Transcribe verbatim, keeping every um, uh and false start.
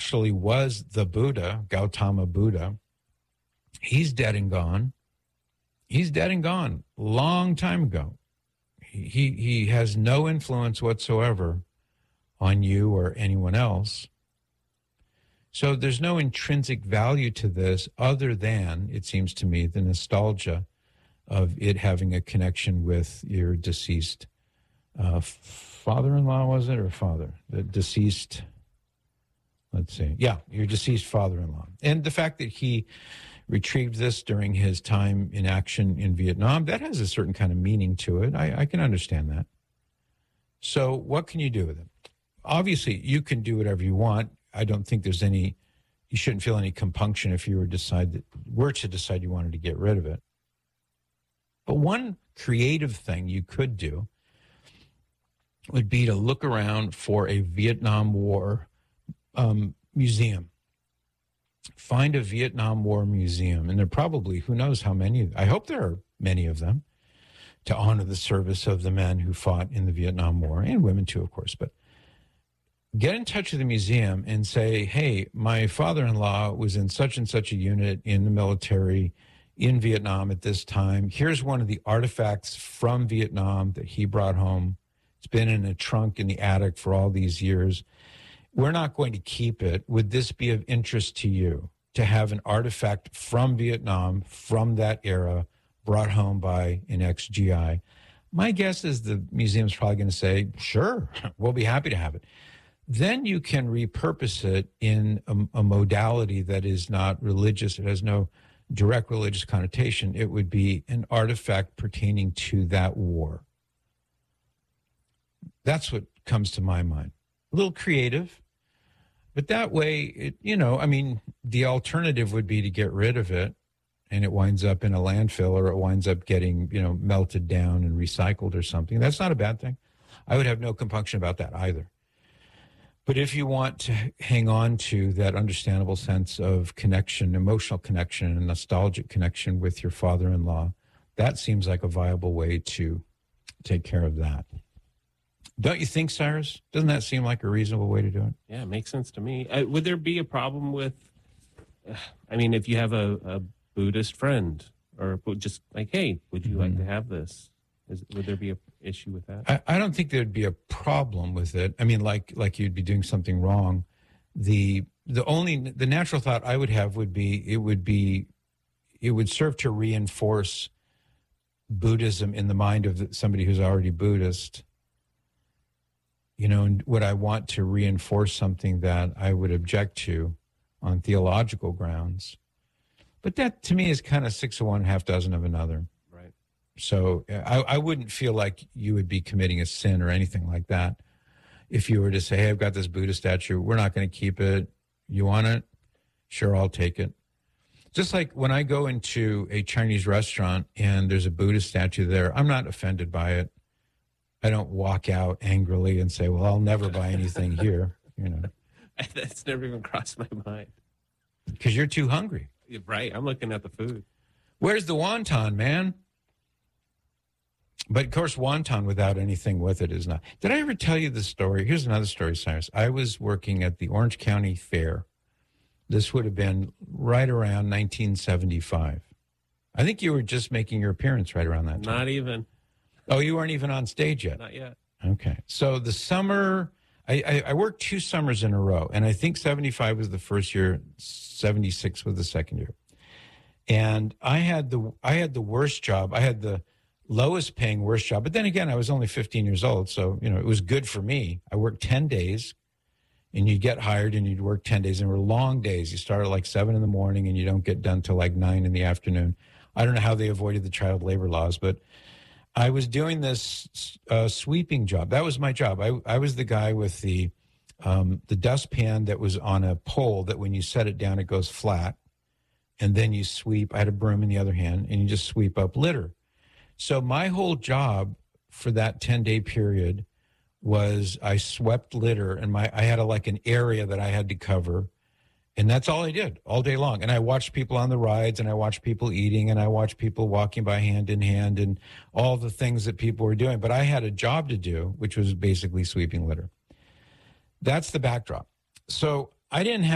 actually was the Buddha, Gautama Buddha. He's dead and gone. He's dead and gone long time ago. He, he has no influence whatsoever on you or anyone else. So there's no intrinsic value to this other than, it seems to me, the nostalgia of it having a connection with your deceased uh, father-in-law, was it, or father? The deceased, let's see. Yeah, your deceased father-in-law. And the fact that he retrieved this during his time in action in Vietnam, that has a certain kind of meaning to it. I, I can understand that. So what can you do with it? Obviously, you can do whatever you want. I don't think there's any, you shouldn't feel any compunction if you were decide that, were to decide you wanted to get rid of it. But one creative thing you could do would be to look around for a Vietnam War um, museum. Find a Vietnam War museum, and there are probably, who knows how many, I hope there are many of them, to honor the service of the men who fought in the Vietnam War, and women too, of course, but get in touch with the museum and say, hey, my father-in-law was in such and such a unit in the military in Vietnam at this time. Here's one of the artifacts from Vietnam that he brought home. It's been in a trunk in the attic for all these years. We're not going to keep it. Would this be of interest to you to have an artifact from Vietnam, from that era, brought home by an ex-G I? My guess is the museum's probably going to say, sure, we'll be happy to have it. Then you can repurpose it in a, a modality that is not religious. It has no direct religious connotation. It would be an artifact pertaining to that war. That's what comes to my mind. A little creative, but that way, it, you know, I mean, the alternative would be to get rid of it and it winds up in a landfill, or it winds up getting, you know, melted down and recycled or something. That's not a bad thing. I would have no compunction about that either. But if you want to hang on to that understandable sense of connection, emotional connection, and nostalgic connection with your father-in-law, that seems like a viable way to take care of that. Don't you think, Cyrus? Doesn't that seem like a reasonable way to do it? Yeah, it makes sense to me. Uh, would there be a problem with, uh, I mean, if you have a, a Buddhist friend, or just like, hey, would you mm-hmm. like to have this? Is, would there be an issue with that? I, I don't think there'd be a problem with it. I mean, like like you'd be doing something wrong. The the only the natural thought I would have would be it would be it would serve to reinforce Buddhism in the mind of somebody who's already Buddhist. You know, and would I want to reinforce something that I would object to on theological grounds? But that to me is kind of six of one, half dozen of another. So I, I wouldn't feel like you would be committing a sin or anything like that if you were to say, hey, I've got this Buddha statue. We're not going to keep it. You want it? Sure, I'll take it. Just like when I go into a Chinese restaurant and there's a Buddha statue there, I'm not offended by it. I don't walk out angrily and say, well, I'll never buy anything here. You know, that's never even crossed my mind. Because you're too hungry. You're right. I'm looking at the food. Where's the wonton, man? But, of course, wonton without anything with it is not. Did I ever tell you the story? Here's another story, Cyrus. I was working at the Orange County Fair. This would have been right around nineteen seventy-five. I think you were just making your appearance right around that time. Not even. Oh, you weren't even on stage yet? Not yet. Okay. So the summer, I, I, I worked two summers in a row, and I think seventy-five was the first year, seventy-six was the second year. And I had the I had the worst job. I had the lowest paying, worst job. But then again, I was only fifteen years old. So, you know, it was good for me. I worked ten days and you'd get hired and you'd work ten days, and they were long days. You start at like seven in the morning and you don't get done till like nine in the afternoon. I don't know how they avoided the child labor laws, but I was doing this uh, sweeping job. That was my job. I, I was the guy with the, um, the dustpan that was on a pole that when you set it down, it goes flat. And then you sweep. I had a broom in the other hand, and you just sweep up litter. So my whole job for that ten-day period was I swept litter, and my I had a, like an area that I had to cover, and that's all I did all day long. And I watched people on the rides, and I watched people eating, and I watched people walking by hand in hand, and all the things that people were doing. But I had a job to do, which was basically sweeping litter. That's the backdrop. So I didn't have